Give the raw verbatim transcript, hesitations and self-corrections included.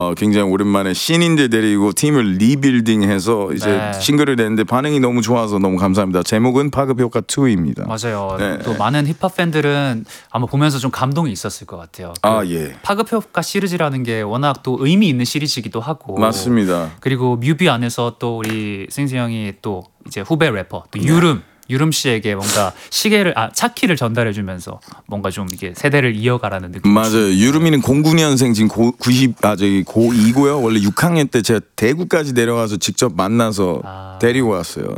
어, 굉장히 오랜만에 신인들 데리고 팀을 리빌딩해서 이제 네. 싱글을 냈는데 반응이 너무 좋아서 너무 감사합니다. 제목은 파급 효과 이입니다. 맞아요. 네. 또 많은 힙합 팬들은 아마 보면서 좀 감동이 있었을 것 같아요. 그 아 예. 파급 효과 시리즈라는 게 워낙 또 의미 있는 시리즈이기도 하고 맞습니다. 그리고 뮤비 안에서 또 우리 생수 형이 또 이제 후배 래퍼 또 유름 유름 씨에게 뭔가 시계를 아 차키를 전달해 주면서 뭔가 좀 이게 세대를 이어가라는 느낌. 맞아요. 유름이는 공구 년생 지금 고, 구십 아 저기 고이고요. 원래 육 학년 때 제가 대구까지 내려가서 직접 만나서 아. 데리고 왔어요.